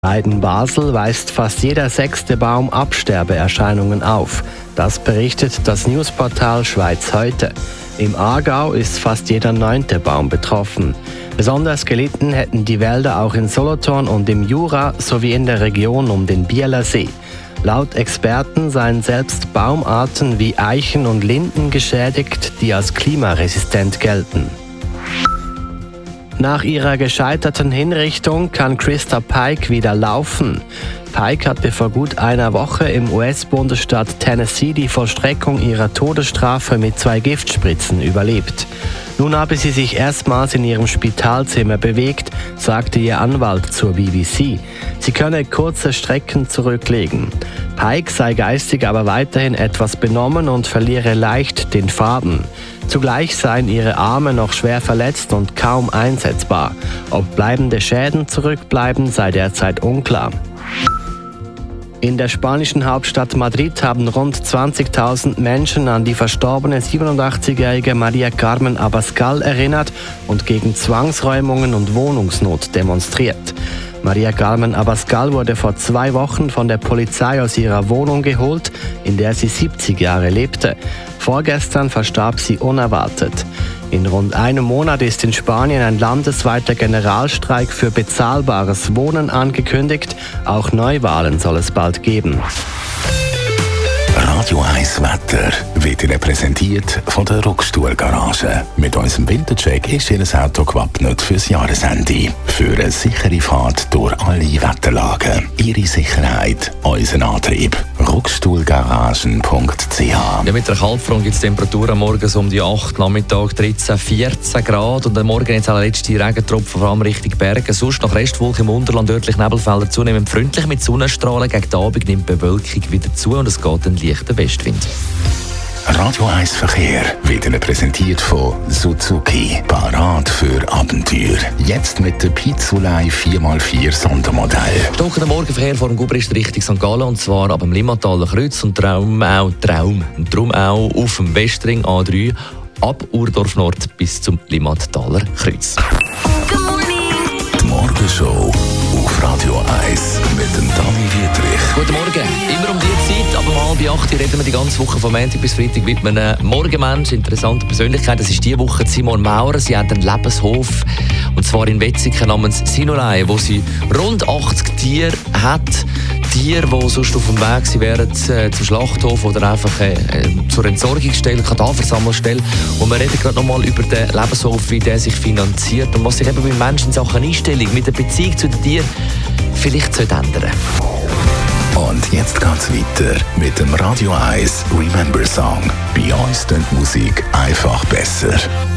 In Basel weist fast jeder 6. Baum Absterbeerscheinungen auf. Das berichtet das Newsportal Schweiz heute. Im Aargau ist fast jeder 9. Baum betroffen. Besonders gelitten hätten die Wälder auch in Solothurn und im Jura sowie in der Region um den Bieler-See. Laut Experten seien selbst Baumarten wie Eichen und Linden geschädigt, die als klimaresistent gelten. Nach ihrer gescheiterten Hinrichtung kann Krista Pike wieder laufen. Pike hatte vor gut einer Woche im US-Bundesstaat Tennessee die Vollstreckung ihrer Todesstrafe mit 2 Giftspritzen überlebt. Nun habe sie sich erstmals in ihrem Spitalzimmer bewegt, sagte ihr Anwalt zur BBC. Sie könne kurze Strecken zurücklegen. Pike sei geistig aber weiterhin etwas benommen und verliere leicht den Faden. Zugleich seien ihre Arme noch schwer verletzt und kaum einsetzbar. Ob bleibende Schäden zurückbleiben, sei derzeit unklar. In der spanischen Hauptstadt Madrid haben rund 20.000 Menschen an die verstorbene 87-jährige María Carmen Abascal erinnert und gegen Zwangsräumungen und Wohnungsnot demonstriert. María Carmen Abascal wurde vor 2 Wochen von der Polizei aus ihrer Wohnung geholt, in der sie 70 Jahre lebte. Vorgestern verstarb sie unerwartet. In rund einem Monat ist in Spanien ein landesweiter Generalstreik für bezahlbares Wohnen angekündigt. Auch Neuwahlen soll es bald geben. Radio 1 Wetter wird Ihnen präsentiert von der Rockstuhl-Garage. Mit unserem Wintercheck ist Ihr Auto gewappnet fürs Jahresende. Für eine sichere Fahrt durch alle Wetterlagen. Ihre Sicherheit, unser Antrieb. Rockstuhlgaragen.ch. Ja, mit der Kaltfront gibt es Temperaturen morgens um die 8, Nachmittag 13, 14 Grad. Und am Morgen jetzt alle letzte Regentropfen, vor allem Richtung Berge. Sonst noch Restwolken im Unterland, örtlich Nebelfelder zunehmend freundlich mit Sonnenstrahlen. Gegen den Abend nimmt die Bewölkung wieder zu und es geht ein leichter Westwind. Radio 1 Verkehr wird Ihnen präsentiert von Suzuki. Parat für Abenteuer. Jetzt mit der Pizzulei 4x4 Sondermodell. Stockender Morgenverkehr vor dem Gubrist Richtung St. Gallen, und zwar ab dem Limmataler Kreuz und darum auch auf dem Westring A3 ab Urdorf Nord bis zum Limmataler Kreuz. Die Morgenshow auf Radio 1 mit dem Dani Dietrich. Guten Morgen. Immer um diese Zeit, aber mal bei 8 reden wir die ganze Woche von Montag bis Freitag mit einem Morgenmensch, interessante Persönlichkeit. Das ist diese Woche Simon Maurer. Sie hat einen Lebenshof, und zwar in Wetzikon namens Sinolei, wo sie rund 80 Tiere hat. Tiere, die sonst auf dem Weg wären zum Schlachthof oder einfach zur Entsorgungsstelle, Kadaversammelstelle. Und wir reden gerade nochmal über den Lebenshof, wie der sich finanziert und was sich eben bei Menschen in Sachen Einstellung mit der Beziehung zu den Tieren vielleicht ändern. Und jetzt geht's weiter mit dem Radio 1 Remember Song. Bei uns klingt Musik einfach besser.